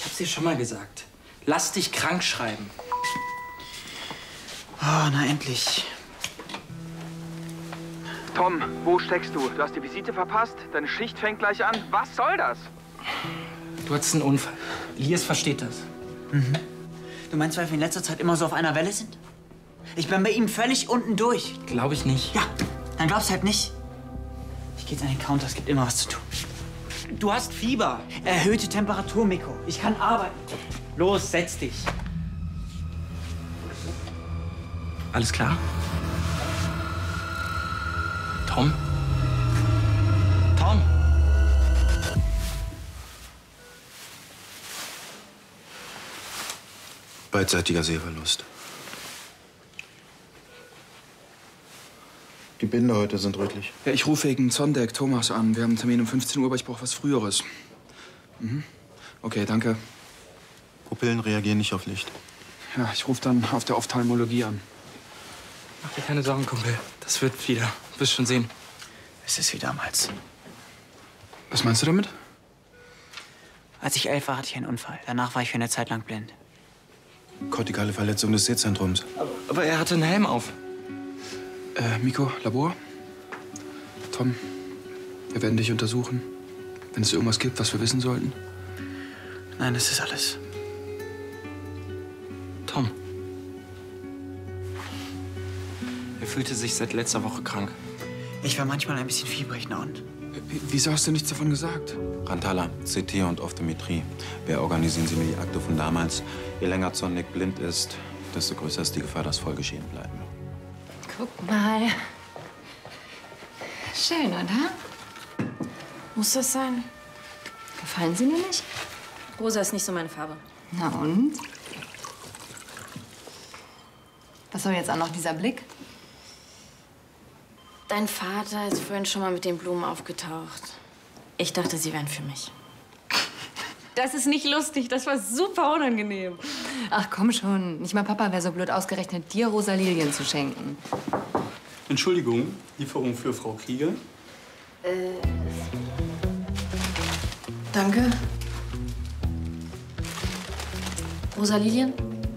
Ich hab's dir schon mal gesagt. Lass dich krank schreiben. Oh, na endlich. Tom, wo steckst du? Du hast die Visite verpasst? Deine Schicht fängt gleich an. Was soll das? Du hattest einen Unfall. Elias versteht das. Mhm. Du meinst, weil wir in letzter Zeit immer so auf einer Welle sind? Ich bin bei ihm völlig unten durch. Glaube ich nicht. Ja, dann glaubst halt nicht. Ich gehe jetzt an den Counter, es gibt immer was zu tun. Du hast Fieber. Erhöhte Temperatur, Miko. Ich kann arbeiten. Los, setz dich. Alles klar? Tom? Tom? Beidseitiger Sehverlust. Die Binde heute sind rötlich. Ja, ich rufe wegen Zondeck Thomas an. Wir haben einen Termin um 15 Uhr, aber ich brauche was Früheres. Mhm. Okay, danke. Pupillen reagieren nicht auf Licht. Ja, ich rufe dann auf der Ophthalmologie an. Mach dir keine Sorgen, Kumpel. Das wird wieder. Du wirst schon sehen. Es ist wie damals. Was meinst du damit? Als ich 11 war, hatte ich einen Unfall. Danach war ich für eine Zeit lang blind. Kortikale Verletzung des Sehzentrums. Aber er hatte einen Helm auf. Miko, Labor? Tom, wir werden dich untersuchen. Wenn es irgendwas gibt, was wir wissen sollten. Nein, das ist alles. Tom. Er fühlte sich seit letzter Woche krank. Ich war manchmal ein bisschen fiebrig, na und? Wieso hast du nichts davon gesagt? Rantala, CT und Optometrie. Wir organisieren Sie mir die Akte von damals. Je länger Zondeck blind ist, desto größer ist die Gefahr, dass Folgeschäden bleiben. Guck mal. Schön, oder? Muss das sein? Gefallen sie mir nicht? Rosa ist nicht so meine Farbe. Na und? Was soll jetzt auch noch dieser Blick? Dein Vater ist vorhin schon mal mit den Blumen aufgetaucht. Ich dachte, sie wären für mich. Das ist nicht lustig. Das war super unangenehm. Ach, komm schon. Nicht mal Papa wäre so blöd ausgerechnet, dir rosa Lilien zu schenken. Entschuldigung, Lieferung für Frau Krieger? Danke. Rosa Lilien?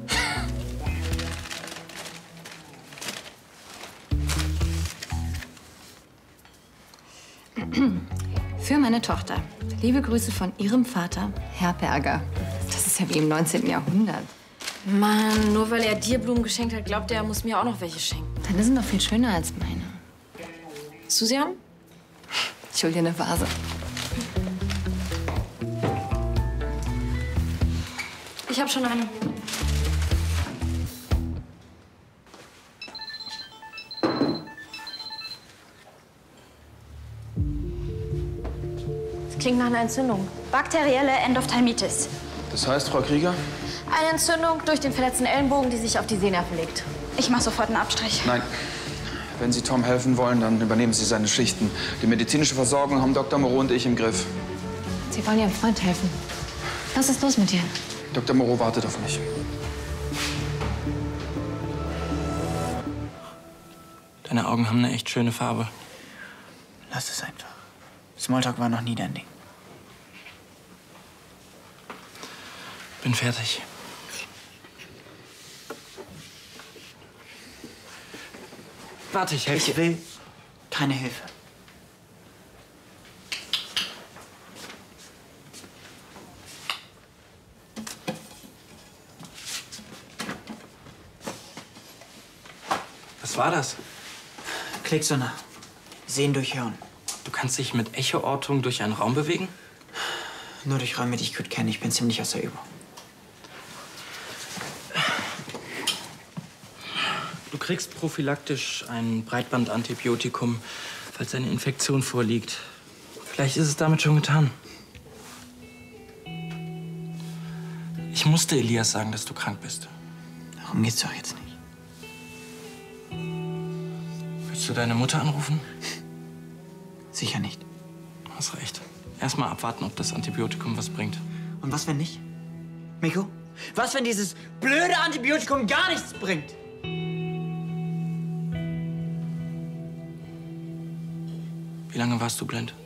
Für meine Tochter. Liebe Grüße von ihrem Vater, Herr Berger. Das ist ja wie im 19. Jahrhundert. Mann, nur weil er dir Blumen geschenkt hat, glaubt er muss mir auch noch welche schenken. Deine sind doch viel schöner als meine. Willst du sie haben? Ich hol dir eine Vase. Ich habe schon eine. Das klingt nach einer Entzündung. Bakterielle Endophthalmitis. Das heißt, Frau Krieger? Eine Entzündung durch den verletzten Ellenbogen, die sich auf die Sehnerven legt. Ich mache sofort einen Abstrich. Nein. Wenn Sie Tom helfen wollen, dann übernehmen Sie seine Schichten. Die medizinische Versorgung haben Dr. Moreau und ich im Griff. Sie wollen Ihrem Freund helfen. Was ist los mit dir? Dr. Moreau wartet auf mich. Deine Augen haben eine echt schöne Farbe. Lass es einfach. Smalltalk war noch nie dein Ding. Bin fertig. Warte, ich helfe dir. Ich will keine Hilfe. Was war das? Klicksonar. Sehen durch Hören. Du kannst dich mit Echoortung durch einen Raum bewegen? Nur durch Räume, die ich gut kenne. Ich bin ziemlich aus der Übung. Du kriegst prophylaktisch ein Breitbandantibiotikum, falls eine Infektion vorliegt. Vielleicht ist es damit schon getan. Ich musste Elias sagen, dass du krank bist. Darum geht's doch jetzt nicht. Willst du deine Mutter anrufen? Sicher nicht. Hast recht. Erst mal abwarten, ob das Antibiotikum was bringt. Und was, wenn nicht? Miko? Was, wenn dieses blöde Antibiotikum gar nichts bringt? Wie lange warst du blind?